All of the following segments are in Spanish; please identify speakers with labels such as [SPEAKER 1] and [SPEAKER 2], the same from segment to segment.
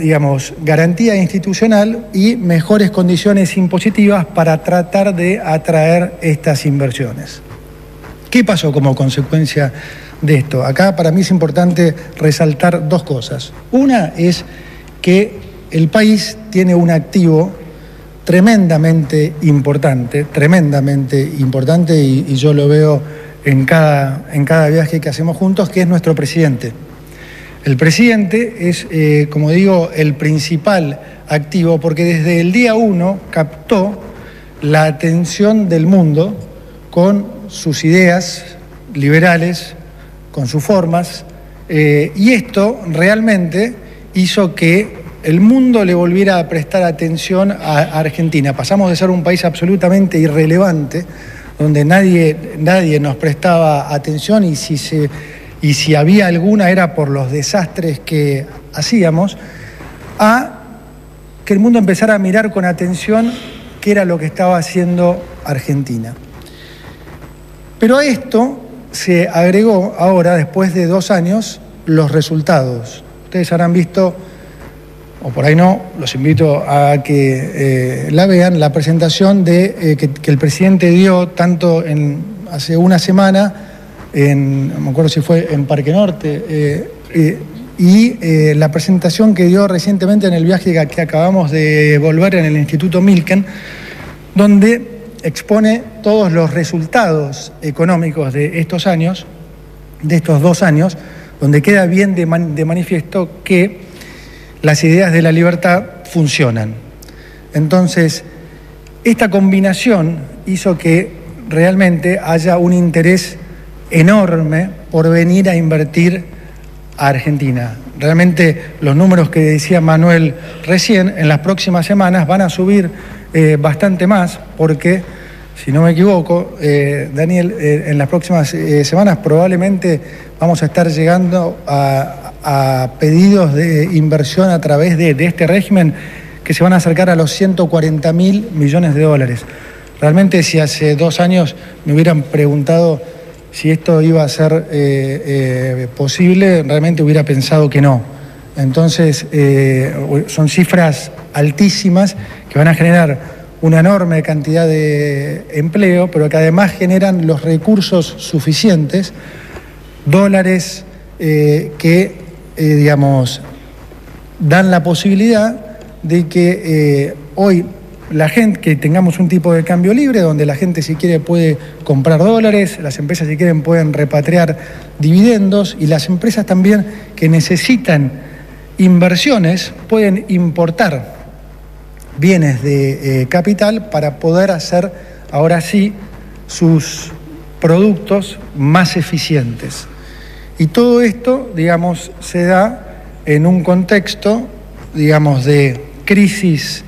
[SPEAKER 1] digamos, garantía institucional y mejores condiciones impositivas para tratar de atraer estas inversiones. ¿Qué pasó como consecuencia de esto? Acá para mí es importante resaltar dos cosas. Una es que el país tiene un activo tremendamente importante y yo lo veo en cada viaje que hacemos juntos, que es nuestro presidente. El presidente es, como digo, el principal activo porque desde el día 1 captó la atención del mundo con sus ideas liberales, con sus formas, y esto realmente hizo que el mundo le volviera a prestar atención a Argentina. Pasamos de ser un país absolutamente irrelevante, donde nadie nos prestaba atención y si había alguna era por los desastres que hacíamos, a que el mundo empezara a mirar con atención qué era lo que estaba haciendo Argentina. Pero a esto se agregó ahora, después de 2 años, los resultados. Ustedes habrán visto, o por ahí no, los invito a que la vean, la presentación que el presidente dio tanto hace una semana, no me acuerdo si fue en Parque Norte, y la presentación que dio recientemente en el viaje que acabamos de volver en el Instituto Milken, donde expone todos los resultados económicos de estos años, de estos 2 años, donde queda bien de manifiesto que las ideas de la libertad funcionan. Entonces, esta combinación hizo que realmente haya un interés enorme por venir a invertir a Argentina. Realmente los números que decía Manuel recién, en las próximas semanas van a subir bastante más, porque, si no me equivoco, Daniel, en las próximas semanas probablemente vamos a estar llegando a pedidos de inversión a través de este régimen que se van a acercar a los 140.000 millones de dólares. Realmente, si hace 2 años me hubieran preguntado si esto iba a ser posible, realmente hubiera pensado que no. Entonces, son cifras altísimas que van a generar una enorme cantidad de empleo, pero que además generan los recursos suficientes, dólares que, digamos, dan la posibilidad de que hoy la gente, que tengamos un tipo de cambio libre, donde la gente, si quiere, puede comprar dólares, las empresas, si quieren, pueden repatriar dividendos, y las empresas también que necesitan inversiones pueden importar bienes de capital para poder hacer, ahora sí, sus productos más eficientes. Y todo esto, digamos, se da en un contexto, digamos, de crisis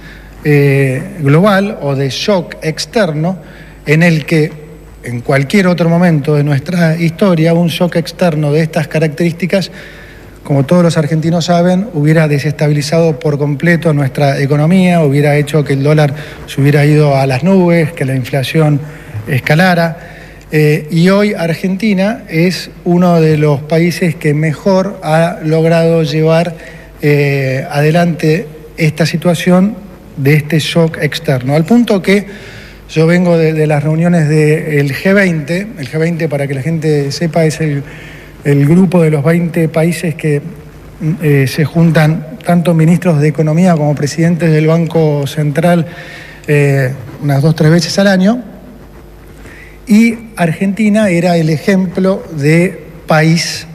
[SPEAKER 1] global o de shock externo, en el que en cualquier otro momento de nuestra historia un shock externo de estas características, como todos los argentinos saben, hubiera desestabilizado por completo nuestra economía, hubiera hecho que el dólar se hubiera ido a las nubes, que la inflación escalara. Y hoy Argentina es uno de los países que mejor ha logrado llevar adelante esta situación de este shock externo. Al punto que yo vengo de las reuniones del G20. El G20, para que la gente sepa, es el grupo de los 20 países que se juntan tanto ministros de Economía como presidentes del Banco Central unas 2 o 3 veces al año. Y Argentina era el ejemplo de país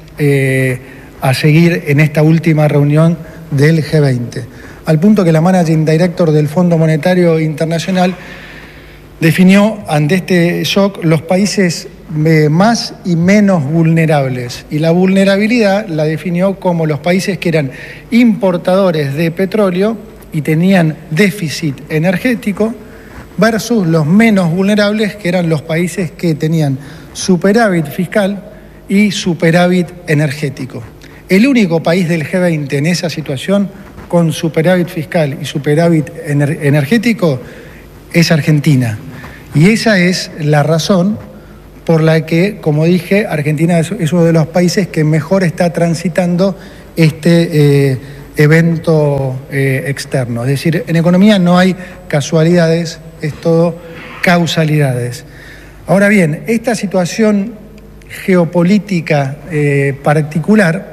[SPEAKER 1] a seguir en esta última reunión del G20. Al punto que la Managing Director del Fondo Monetario Internacional definió ante este shock los países más y menos vulnerables. Y la vulnerabilidad la definió como los países que eran importadores de petróleo y tenían déficit energético, versus los menos vulnerables, que eran los países que tenían superávit fiscal y superávit energético. El único país del G20 en esa situación, con superávit fiscal y superávit energético, es Argentina. Y esa es la razón por la que, como dije, Argentina es uno de los países que mejor está transitando este evento externo. Es decir, en economía no hay casualidades, es todo causalidades. Ahora bien, esta situación geopolítica particular,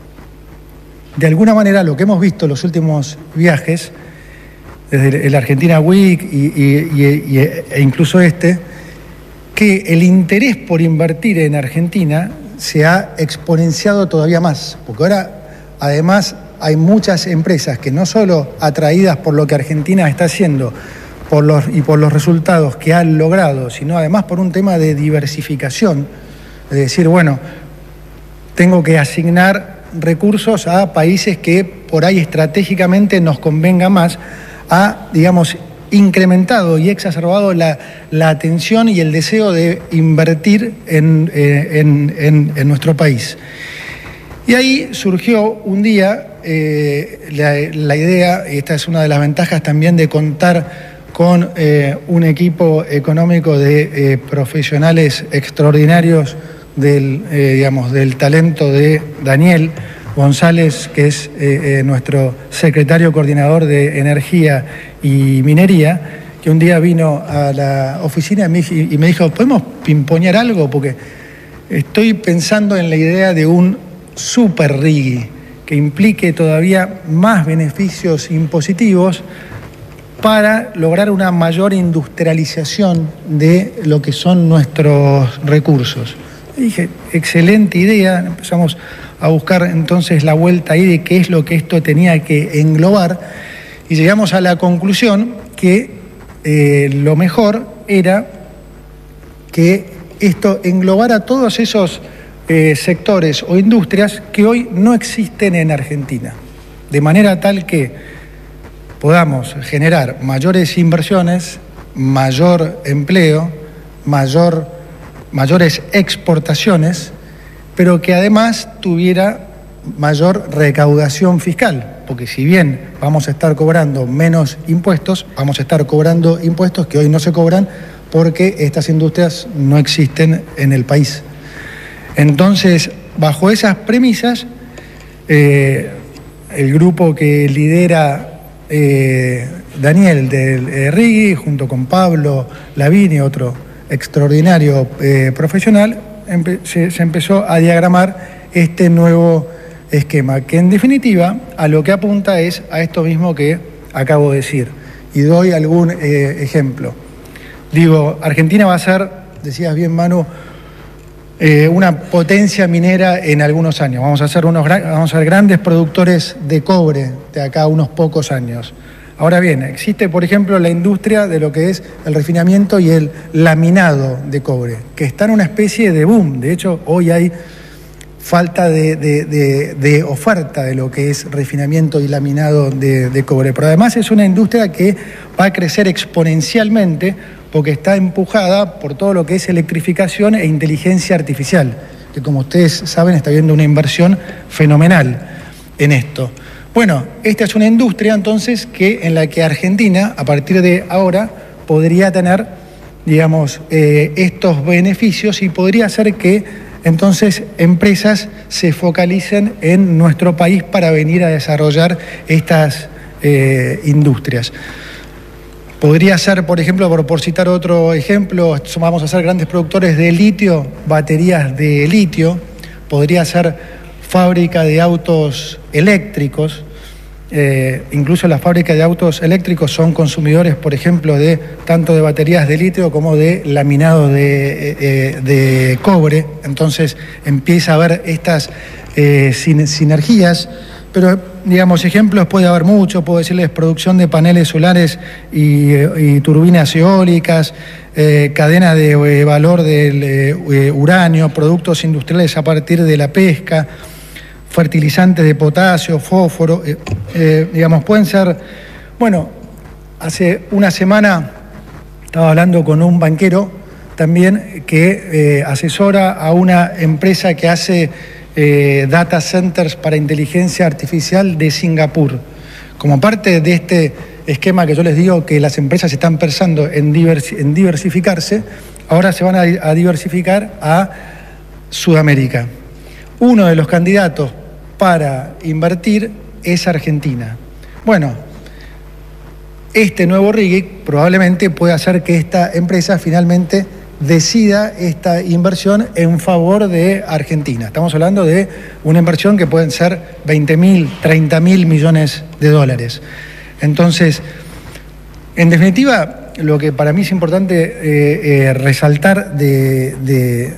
[SPEAKER 1] de alguna manera lo que hemos visto en los últimos viajes, desde el Argentina Week e incluso que el interés por invertir en Argentina se ha exponenciado todavía más, porque ahora además hay muchas empresas que no solo atraídas por lo que Argentina está haciendo por los resultados que han logrado, sino además por un tema de diversificación, es decir, bueno, tengo que asignar recursos a países que por ahí estratégicamente nos convenga más, ha, digamos, incrementado y exacerbado la atención y el deseo de invertir en nuestro país. Y ahí surgió un día la idea, y esta es una de las ventajas también de contar con un equipo económico de profesionales extraordinarios del talento de Daniel González, que es nuestro secretario coordinador de Energía y Minería, que un día vino a la oficina y me dijo, ¿podemos pimponear algo? Porque estoy pensando en la idea de un super RIGI que implique todavía más beneficios impositivos para lograr una mayor industrialización de lo que son nuestros recursos. Y dije, excelente idea, empezamos a buscar entonces la vuelta ahí de qué es lo que esto tenía que englobar y llegamos a la conclusión que lo mejor era que esto englobara todos esos sectores o industrias que hoy no existen en Argentina, de manera tal que podamos generar mayores inversiones, mayor empleo, mayores exportaciones, pero que además tuviera mayor recaudación fiscal, porque si bien vamos a estar cobrando menos impuestos, vamos a estar cobrando impuestos que hoy no se cobran porque estas industrias no existen en el país. Entonces, bajo esas premisas, el grupo que lidera Daniel del RIGI, junto con Pablo Lavini, otro extraordinario profesional, se empezó a diagramar este nuevo esquema, que en definitiva a lo que apunta es a esto mismo que acabo de decir. Y doy algún ejemplo. Digo, Argentina va a ser, decías bien Manu, una potencia minera en algunos años. Vamos a ser grandes productores de cobre de acá a unos pocos años. Ahora bien, existe, por ejemplo, la industria de lo que es el refinamiento y el laminado de cobre, que está en una especie de boom. De hecho, hoy hay falta de oferta de lo que es refinamiento y laminado de cobre. Pero además es una industria que va a crecer exponencialmente porque está empujada por todo lo que es electrificación e inteligencia artificial, que como ustedes saben está habiendo una inversión fenomenal en esto. Bueno, esta es una industria entonces en la que Argentina, a partir de ahora, podría tener, digamos, estos beneficios y podría hacer que entonces empresas se focalicen en nuestro país para venir a desarrollar estas industrias. Podría ser, por ejemplo, por citar otro ejemplo, vamos a ser grandes productores de litio, baterías de litio, podría ser fábrica de autos eléctricos, incluso las fábricas de autos eléctricos son consumidores, por ejemplo, tanto de baterías de litio como de laminado de cobre, entonces empieza a haber estas sinergias, pero digamos, ejemplos puede haber mucho, puedo decirles producción de paneles solares y turbinas eólicas, cadena de valor del uranio, productos industriales a partir de la pesca, fertilizantes de potasio, fósforo, digamos, pueden ser, bueno, hace una semana estaba hablando con un banquero también que asesora a una empresa que hace data centers para inteligencia artificial de Singapur. Como parte de este esquema que yo les digo que las empresas están pensando en diversificarse, ahora se van a diversificar a Sudamérica. Uno de los candidatos para invertir es Argentina. Bueno, este nuevo RIGIC probablemente pueda hacer que esta empresa finalmente decida esta inversión en favor de Argentina. Estamos hablando de una inversión que pueden ser 20.000, 30.000 millones de dólares. Entonces, en definitiva, lo que para mí es importante resaltar de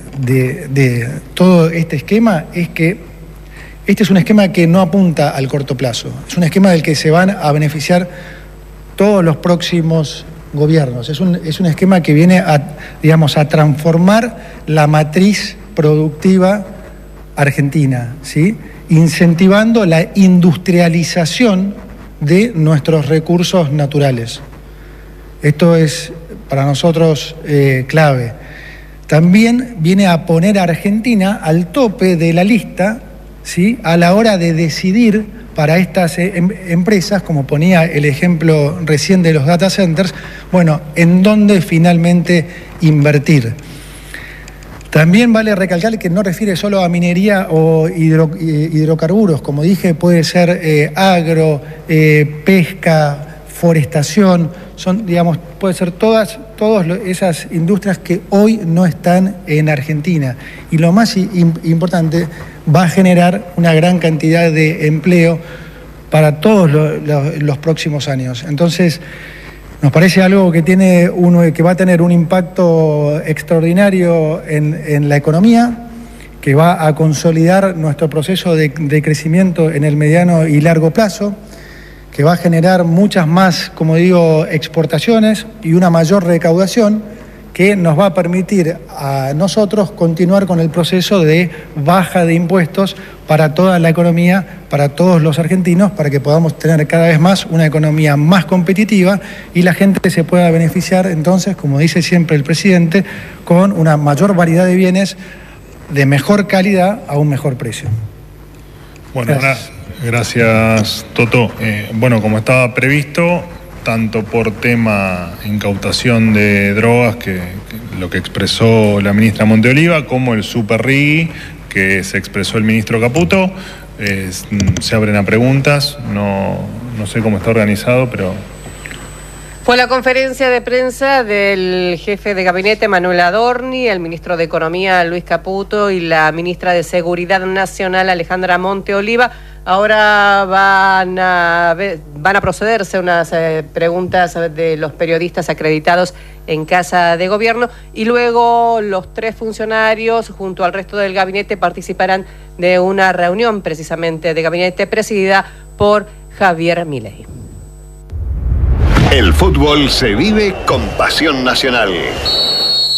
[SPEAKER 1] todo este esquema es que este es un esquema que no apunta al corto plazo, es un esquema del que se van a beneficiar todos los próximos gobiernos. Es un esquema que viene a transformar la matriz productiva argentina, ¿sí? Incentivando la industrialización de nuestros recursos naturales. Esto es para nosotros clave. También viene a poner a Argentina al tope de la lista, ¿sí? A la hora de decidir para estas empresas, como ponía el ejemplo recién de los data centers, bueno, en dónde finalmente invertir. También vale recalcar que no refiere solo a minería o hidrocarburos, como dije, puede ser agro, pesca, forestación, puede ser todas esas industrias que hoy no están en Argentina. Y lo más importante, va a generar una gran cantidad de empleo para todos los próximos años. Entonces, nos parece algo que va a tener un impacto extraordinario en la economía, que va a consolidar nuestro proceso de crecimiento en el mediano y largo plazo, que va a generar muchas más, como digo, exportaciones y una mayor recaudación que nos va a permitir a nosotros continuar con el proceso de baja de impuestos para toda la economía, para todos los argentinos, para que podamos tener cada vez más una economía más competitiva y la gente se pueda beneficiar entonces, como dice siempre el presidente, con una mayor variedad de bienes de mejor calidad a un mejor precio.
[SPEAKER 2] Bueno, gracias Toto. Bueno, como estaba previsto, tanto por tema incautación de drogas, que lo que expresó la ministra Monteoliva, como el Super RIGI, que se expresó el ministro Caputo, se abren a preguntas. No sé cómo está organizado, pero...
[SPEAKER 3] Fue la conferencia de prensa del jefe de gabinete Manuel Adorni, el ministro de Economía Luis Caputo y la ministra de Seguridad Nacional Alejandra Monteoliva. Ahora van a procederse unas preguntas de los periodistas acreditados en Casa de Gobierno y luego los 3 funcionarios junto al resto del gabinete participarán de una reunión precisamente de gabinete presidida por Javier Milei.
[SPEAKER 4] El fútbol se vive con pasión nacional.